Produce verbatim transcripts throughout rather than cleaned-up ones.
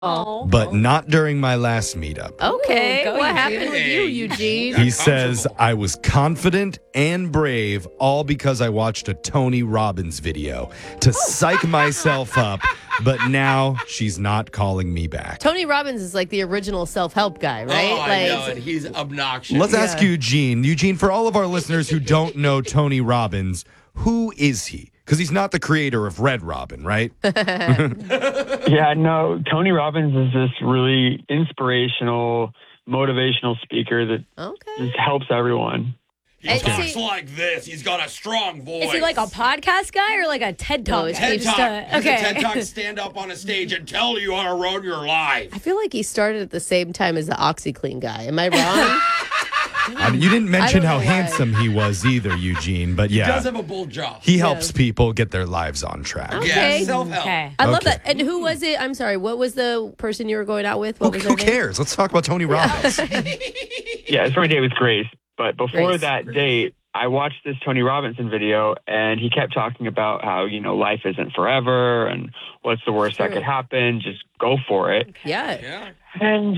Oh. but not during my last meetup. Okay, Ooh, go what Eugene. happened with you, Eugene? He says, I was confident and brave, all because I watched a Tony Robbins video to psych myself up, but now she's not calling me back. Tony Robbins is like the original self-help guy, right? Oh, like, I know it. He's obnoxious. Let's ask Yeah. Eugene. Eugene, for all of our listeners who don't know Tony Robbins, who is he? Because he's not the creator of Red Robin, right? Yeah, no, Tony Robbins is this really inspirational, motivational speaker that Okay. just helps everyone. He And talks see- like this. He's got a strong voice. Is he like a podcast guy or like a TED No, Talk? it's guy? TED Just, Talk? uh, He's okay. a TED Talk stand up on a stage and tell you how to run your life. I feel like he started at the same time as the OxyClean guy. Am I wrong? Uh, you didn't mention don't how know why. handsome he was either, Eugene, but He does yeah, have a bull jaw. he helps people get their lives on track. Okay. Yeah, self-help. Okay. I love Okay. that. And who was it? I'm sorry. What was the person you were going out with? What Who, was who their name? cares? Let's talk about Tony Robbins. Yeah, it's my date with Grace. But before Grace. that date, I watched this Tony Robinson video, and he kept talking about how, you know, life isn't forever, and what's the worst that True. could happen? Just go for it. Yeah. Yeah. And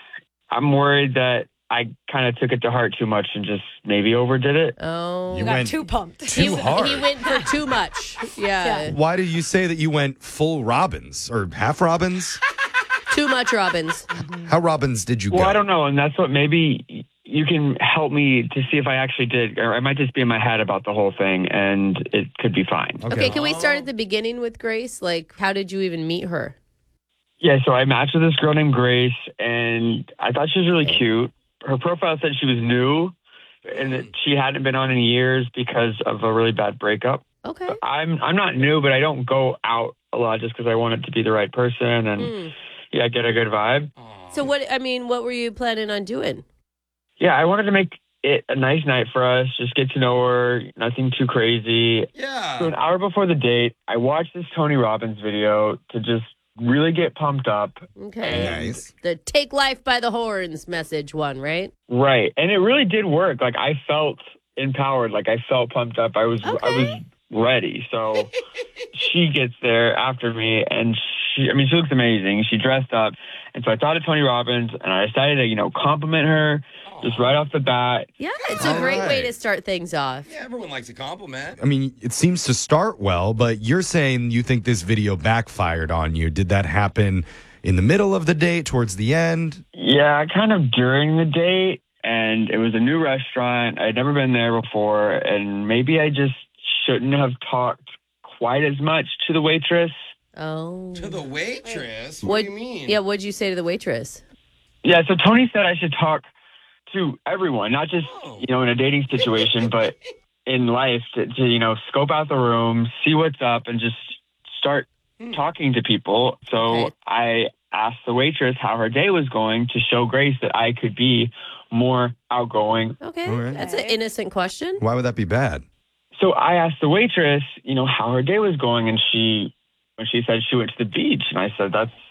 I'm worried that I kind of took it to heart too much and just maybe overdid it. Oh. You Got went too pumped. too hard. He went for too much. Yeah. Yeah. Why did you say that you went full Robbins or half Robbins? Too much Robbins. How Robbins did you Well, go? I don't know, and that's what maybe you can help me to see if I actually did, or I might just be in my head about the whole thing, and it could be fine. Okay, can we start at the beginning with Grace? Like, how did you even meet her? Yeah, so I matched with this girl named Grace, and I thought she was really cute. Her profile said she was new, and that she hadn't been on in years because of a really bad breakup. Okay. I'm I'm not new, but I don't go out a lot just because I want it to be the right person and Mm. yeah, get a good vibe. So what? I mean, what were you planning on doing? Yeah, I wanted to make it a nice night for us, just get to know her, nothing too crazy. So Yeah. an hour before the date, I watched this Tony Robbins video to just really get pumped up. Okay. Nice. The take life by the horns message one, right? Right. And it really did work. Like I felt empowered, like I felt pumped up. I was I was ready. So she gets there after me and she I mean she looks amazing. She dressed up. And so I thought of Tony Robbins and I decided to, you know, compliment her just right off the bat. Yeah, it's a All great way right. to start things off. Yeah, everyone likes a compliment. I mean, it seems to start well, but you're saying you think this video backfired on you. Did that happen in the middle of the date, towards the end? Yeah, kind of during the date. And it was a new restaurant. I'd never been there before. And maybe I just shouldn't have talked quite as much to the waitress. Oh. To the waitress? What, What- do you mean? Yeah, what'd you say to the waitress? Yeah, so Tony said I should talk to everyone, not just, Oh. you know, in a dating situation, but in life to, to, you know, scope out the room, see what's up, and just start talking to people. So Okay. I asked the waitress how her day was going to show Grace that I could be more outgoing. Okay, All right. that's an innocent question. Why would that be bad? So I asked the waitress, you know, how her day was going, and she, when she said she went to the beach, and I said, that's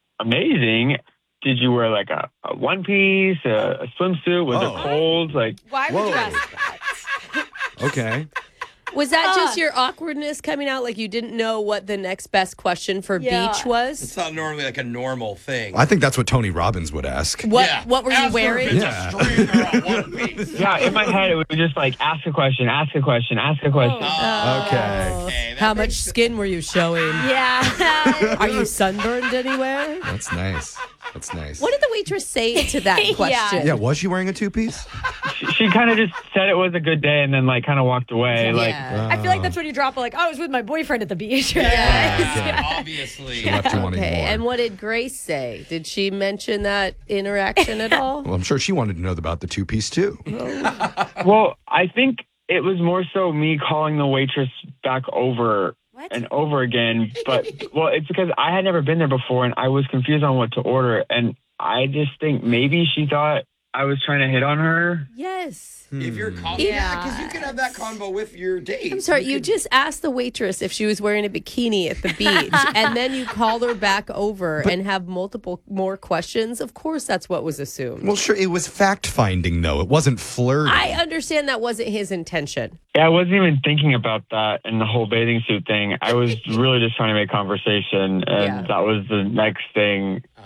amazing. Did you wear like a, a one piece, a, a swimsuit? Was Oh. it cold? Like, Why would Whoa. you ask that? Okay. Was that just Uh. your awkwardness coming out? Like you didn't know what the next best question for Yeah. beach was? It's not normally like a normal thing. I think that's what Tony Robbins would ask. What Yeah. What were you Ask her wearing? if it's Yeah. a string or a one piece. yeah, in my head, it was just like, ask a question, ask a question, ask a question. Oh, Okay. okay, that How much makes- skin were you showing? Yeah. Are you sunburned anywhere? That's nice. That's nice. What did the waitress say to that Yeah. question? Yeah, was she wearing a two-piece? She, she kind of just said it was a good day and then like kind of walked away. Like, Yeah. I feel like that's when you drop like, I was with my boyfriend at the beach. Yeah, obviously. She left you wanting Okay, more. and what did Grace say? Did she mention that interaction at all? Well, I'm sure she wanted to know about the two-piece too. well, I think it was more so me calling the waitress back over What? and over again. But, well, it's because I had never been there before and I was confused on what to order. And I just think maybe she thought I was trying to hit on her. Yes. If you're Hmm. con- yeah, because you can have that convo with your date. I'm sorry, you could- just asked the waitress if she was wearing a bikini at the beach, and then you call her back over and have multiple more questions. Of course, that's what was assumed. Well, sure, it was fact finding though. It wasn't flirting. I understand that wasn't his intention. Yeah, I wasn't even thinking about that and the whole bathing suit thing. I was really just trying to make conversation, and Yeah. that was the next thing